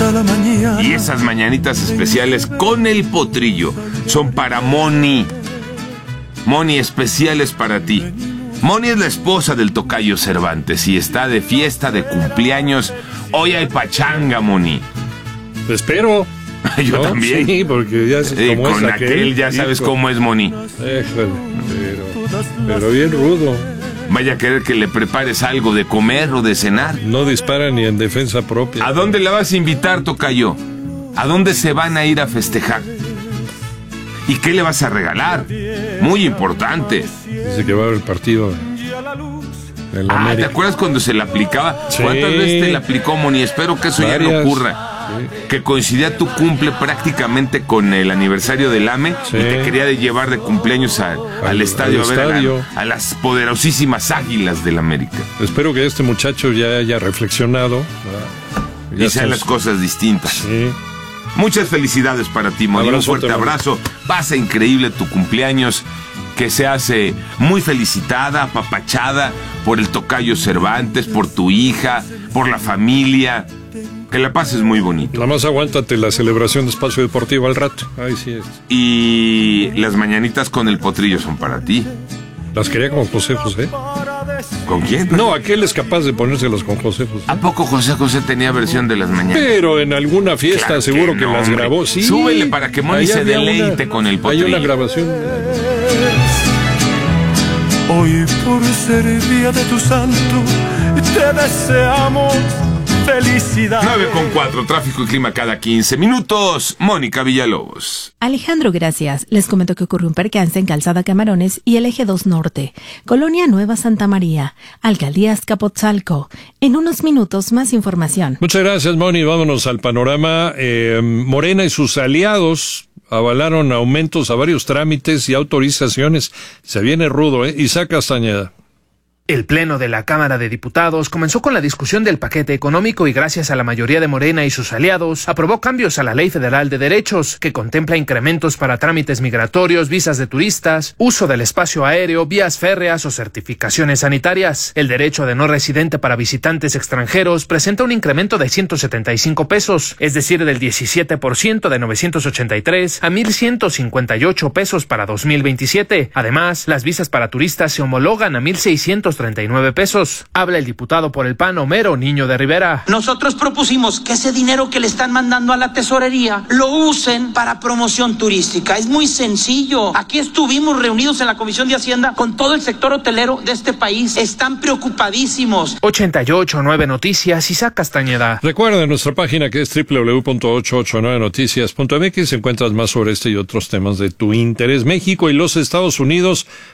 la mañana. Y esas mañanitas especiales con el potrillo son para Moni. Moni, especiales para ti. Moni es la esposa del tocayo Cervantes y está de fiesta de cumpleaños. Hoy hay pachanga, Moni. Espero. Yo ¿no? También. Sí, porque ya sabes cómo con es aquel ya sabes cómo es Moni. Pero bien rudo. Vaya a querer que le prepares algo de comer o de cenar. No dispara ni en defensa propia. ¿A dónde la vas a invitar, tocayo? ¿A dónde se van a ir a festejar? ¿Y qué le vas a regalar? Muy importante. Dice que va a haber partido en la América. ¿Te acuerdas cuando se le aplicaba? Sí. ¿Cuántas veces te le aplicó, Moni? Espero que eso ya no ocurra. Sí. Que coincidía tu cumple prácticamente con el aniversario del AME, sí. Y te quería llevar de cumpleaños al estadio a ver a las poderosísimas Águilas del América. Espero que este muchacho ya haya reflexionado. Y sean las cosas distintas. Sí. Muchas felicidades para ti, Moni. Un fuerte abrazo. Pasa increíble tu cumpleaños, que se hace muy felicitada, apapachada por el tocayo Cervantes, por tu hija, por la familia. Que la pases muy bonito. Nada más aguántate la celebración de Espacio Deportivo al rato. Ahí sí es. Y las mañanitas con el potrillo son para ti. Las quería con José José. ¿Con quién? No, aquel es capaz de ponérselas con José José. ¿A poco José José tenía versión de las mañanas? Pero en alguna fiesta claro seguro que no, las grabó. Sí. Súbele para que Moni se deleite con el potrillo. Hay una grabación. Hoy por ser día de tu santo te deseamos felicidad. 9:04, tráfico y clima cada 15 minutos. Mónica Villalobos. Alejandro, gracias. Les comento que ocurrió un percance en Calzada Camarones y el Eje 2 Norte, Colonia Nueva Santa María, Alcaldía Azcapotzalco. En unos minutos, más información. Muchas gracias, Moni. Vámonos al panorama. Morena y sus aliados avalaron aumentos a varios trámites y autorizaciones. Se viene rudo, Isaac Castañeda. El Pleno de la Cámara de Diputados comenzó con la discusión del paquete económico y gracias a la mayoría de Morena y sus aliados, aprobó cambios a la Ley Federal de Derechos, que contempla incrementos para trámites migratorios, visas de turistas, uso del espacio aéreo, vías férreas o certificaciones sanitarias. El derecho de no residente para visitantes extranjeros presenta un incremento de 175 pesos, es decir, del 17% de 983 a 1,158 pesos para 2027. Además, las visas para turistas se homologan a 1,639 pesos. Habla el diputado por el PAN, Homero Niño de Rivera. Nosotros propusimos que ese dinero que le están mandando a la tesorería lo usen para promoción turística. Es muy sencillo. Aquí estuvimos reunidos en la Comisión de Hacienda con todo el sector hotelero de este país. Están preocupadísimos. 88.9 Noticias, Isaac Castañeda. Recuerda nuestra página que es www.889noticias.mx. Encuentras más sobre este y otros temas de tu interés. México y los Estados Unidos